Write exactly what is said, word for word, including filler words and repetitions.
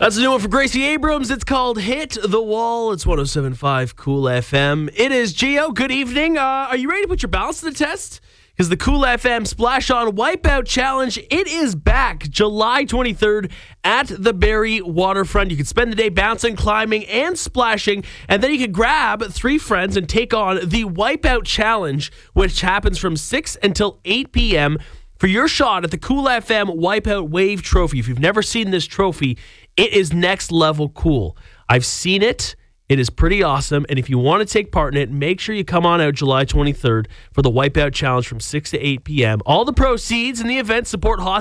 That's a new one for Gracie Abrams. It's called Hit the Wall. It's one oh seven point five Cool F M. It is Gio. Good evening. Uh, are you ready to put your balance to the test? Because the Cool F M Splash On Wipeout Challenge, it is back July twenty-third at the Barrie Waterfront. You can spend the day bouncing, climbing, and splashing, and then you can grab three friends and take on the Wipeout Challenge, which happens from six until eight p.m. for your shot at the Cool F M Wipeout Wave Trophy. If you've never seen this trophy, it is next level cool. I've seen it. It is pretty awesome, and if you want to take part in it, make sure you come on out July twenty-third for the Wipeout Challenge from six to eight p.m. All the proceeds in the event support hospitals.